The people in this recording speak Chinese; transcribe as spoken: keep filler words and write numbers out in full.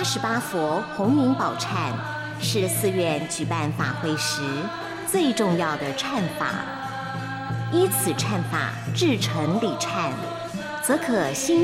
十八佛洪名宝忏是寺院举办法会时最重要的忏法。依此忏法至诚礼忏，则可心